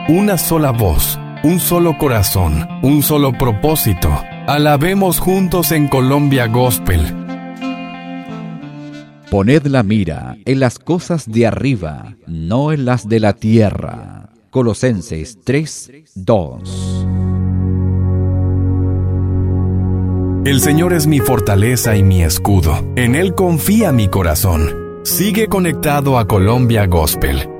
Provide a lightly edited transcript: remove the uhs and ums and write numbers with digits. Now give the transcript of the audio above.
una sola voz, un solo corazón, un solo propósito. Alabemos juntos en Colombia Gospel. Poned la mira en las cosas de arriba, no en las de la tierra. Colosenses 3:2. El Señor es mi fortaleza y mi escudo. En Él confía mi corazón. Sigue conectado a Colombia Gospel.